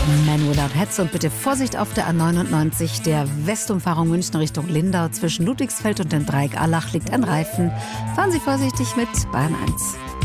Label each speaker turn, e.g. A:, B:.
A: Man Without Hats und bitte Vorsicht auf der A99, der Westumfahrung München Richtung Lindau. Zwischen Ludwigsfeld und dem Dreieck Allach liegt ein Reifen. Fahren Sie vorsichtig mit Bayern 1.